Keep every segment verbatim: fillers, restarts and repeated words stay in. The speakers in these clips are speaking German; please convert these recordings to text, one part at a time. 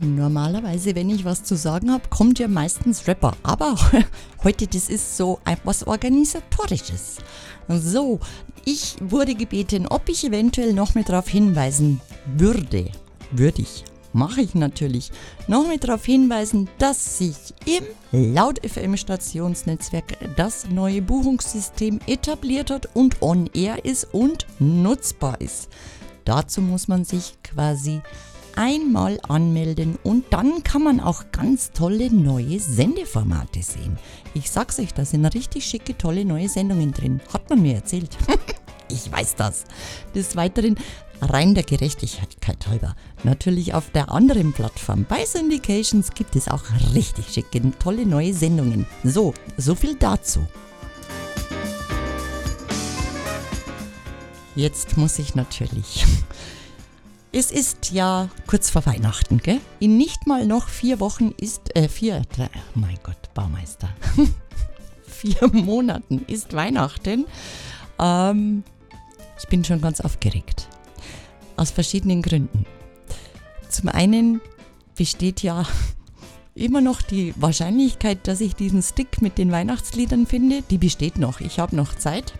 Normalerweise, wenn ich was zu sagen habe, kommt ja meistens Rapper. Aber heute, das ist so etwas Organisatorisches. So, ich wurde gebeten, ob ich eventuell noch mit darauf hinweisen würde. Würde ich. Mache ich natürlich. Noch mit darauf hinweisen, dass sich im Laut-F M-Stationsnetzwerk das neue Buchungssystem etabliert hat und on air ist und nutzbar ist. Dazu muss man sich quasi einmal anmelden und dann kann man auch ganz tolle neue Sendeformate sehen. Ich sag's euch, da sind richtig schicke, tolle neue Sendungen drin. Hat man mir erzählt. Ich weiß das. Des Weiteren, rein der Gerechtigkeit halber, natürlich auf der anderen Plattform bei Syndications gibt es auch richtig schicke, tolle neue Sendungen. So, so viel dazu. Jetzt muss ich natürlich... Es ist ja kurz vor Weihnachten, gell? In nicht mal noch vier Wochen ist, äh, vier, drei, oh mein Gott, Baumeister. vier Monaten ist Weihnachten. Ähm, ich bin schon ganz aufgeregt. Aus verschiedenen Gründen. Zum einen besteht ja immer noch die Wahrscheinlichkeit, dass ich diesen Stick mit den Weihnachtsliedern finde. Die besteht noch. Ich habe noch Zeit.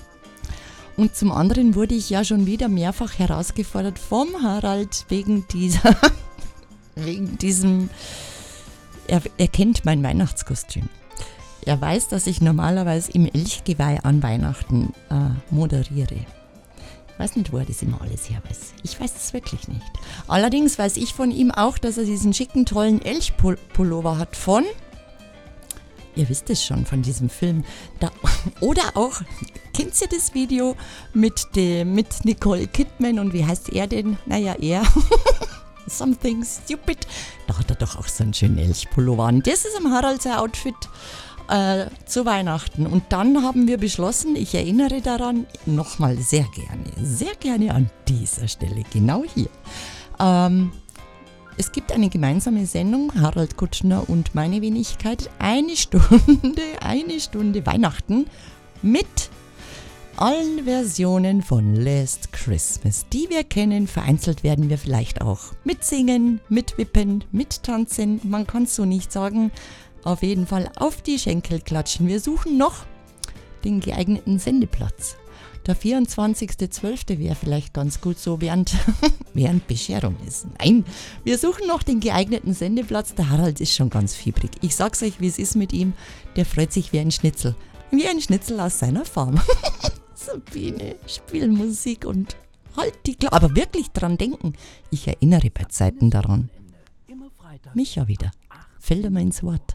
Und zum anderen wurde ich ja schon wieder mehrfach herausgefordert vom Harald wegen dieser, wegen diesem, er, er kennt mein Weihnachtskostüm. Er weiß, dass ich normalerweise im Elchgeweih an Weihnachten äh, moderiere. Ich weiß nicht, wo er das immer alles her weiß. Ich weiß es wirklich nicht. Allerdings weiß ich von ihm auch, dass er diesen schicken, tollen Elchpullover hat von... Ihr wisst es schon von diesem Film. Da, oder auch, kennt ihr das Video mit, dem, mit Nicole Kidman und wie heißt er denn? Naja, er. Something Stupid. Da hat er doch auch so einen schönen Elchpullover an. Das ist am Harald sein Outfit äh, zu Weihnachten. Und dann haben wir beschlossen, ich erinnere daran, nochmal sehr gerne, sehr gerne an dieser Stelle, genau hier. Ähm, Es gibt eine gemeinsame Sendung, Harald Kutschner und meine Wenigkeit, eine Stunde, eine Stunde Weihnachten mit allen Versionen von Last Christmas, die wir kennen. Vereinzelt werden wir vielleicht auch mitsingen, mitwippen, mittanzen, man kann es so nicht sagen. Auf jeden Fall auf die Schenkel klatschen. Wir suchen noch den geeigneten Sendeplatz. Der vierundzwanzigster zwölfte wäre vielleicht ganz gut so, während, während Bescherung ist. Nein, wir suchen noch den geeigneten Sendeplatz. Der Harald ist schon ganz fiebrig. Ich sag's euch, wie es ist mit ihm. Der freut sich wie ein Schnitzel. Wie ein Schnitzel aus seiner Farm. Sabine, spiel Musik und halt die Klappe. Aber wirklich dran denken. Ich erinnere bei Zeiten daran. Mich ja wieder. Fällt mir ins Wort.